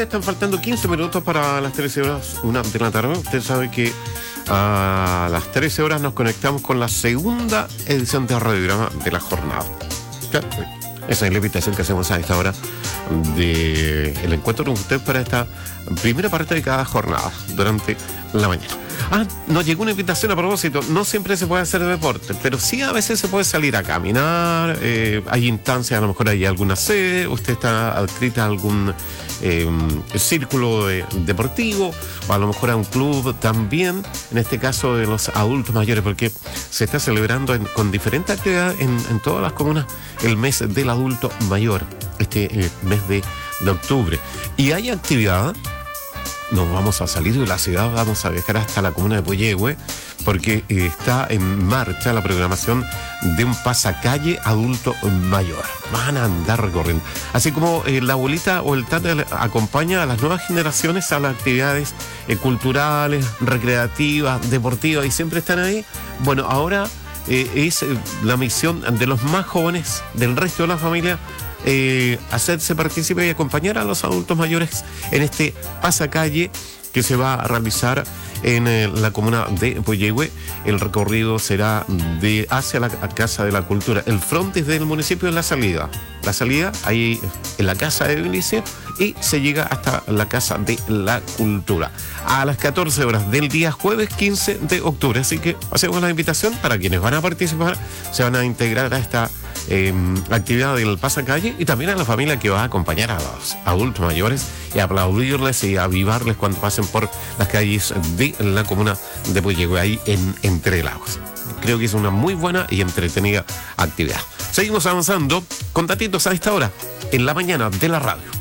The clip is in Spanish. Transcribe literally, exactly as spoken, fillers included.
Están faltando quince minutos para las trece horas, una de la tarde. Usted sabe que a las trece horas nos conectamos con la segunda edición de Radiograma de la jornada. Claro, esa es la invitación que hacemos a esta hora del encuentro con usted para esta primera parte de cada jornada durante la mañana. Ah, nos llegó una invitación a propósito. No siempre se puede hacer deporte, pero sí a veces se puede salir a caminar. Eh, hay instancias, a lo mejor hay alguna sede, usted está adscrita a algún eh, círculo de, deportivo, o a lo mejor a un club también, en este caso de los adultos mayores, porque se está celebrando en, con diferentes actividades en, en todas las comunas el mes del adulto mayor, este eh, mes de, de octubre. Y hay actividad. Nos vamos a salir de la ciudad, vamos a viajar hasta la comuna de Puyehue, porque eh, está en marcha la programación de un pasacalle adulto mayor. Van a andar recorriendo. Así como eh, la abuelita o el tate acompaña a las nuevas generaciones a las actividades eh, culturales, recreativas, deportivas, y siempre están ahí. Bueno, ahora eh, es eh, la misión de los más jóvenes del resto de la familia, Eh, hacerse partícipe y acompañar a los adultos mayores en este pasacalle que se va a realizar en eh, la comuna de Puyehue. El recorrido será de hacia la Casa de la Cultura. El frontis del municipio es la salida. La salida ahí en la Casa de Inicio y se llega hasta la Casa de la Cultura a las catorce horas del día jueves quince de octubre. Así que hacemos la invitación para quienes van a participar, se van a integrar a esta Eh, actividad del pasacalle, y también a la familia que va a acompañar a los adultos mayores y aplaudirles y avivarles cuando pasen por las calles de la comuna de Puyehue, ahí en Entre Lagos. Creo que es una muy buena y entretenida actividad. Seguimos avanzando con datitos a esta hora en la mañana de la radio.